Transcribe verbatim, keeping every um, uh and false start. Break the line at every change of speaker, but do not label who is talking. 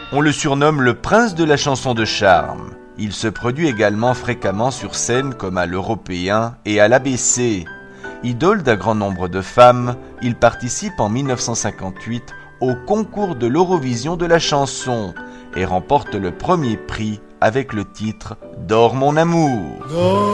On le surnomme le prince de la chanson de charme. Il se produit également fréquemment sur scène comme à l'Européen et à l'A B C. Idole d'un grand nombre de femmes, il participe en mille neuf cent cinquante-huit au concours de l'Eurovision de la chanson et remporte le premier prix avec le titre « Dors mon amour ».